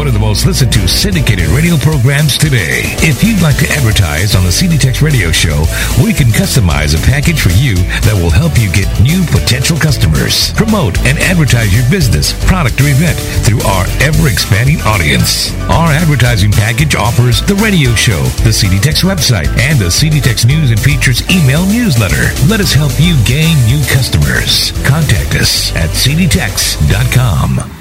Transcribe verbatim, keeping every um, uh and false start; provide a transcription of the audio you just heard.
one of the most listened to syndicated radio programs today. If you'd like to advertise on the C D Tex Radio Show, we can customize a package for you that will help you get new potential customers. Promote and advertise your business, product, or event through our ever-expanding audience. Our advertising package offers the radio show, the C D Tex website, and the C D Tex News and Features email newsletter. Let us help you gain new customers. Contact us at c d tex dot com.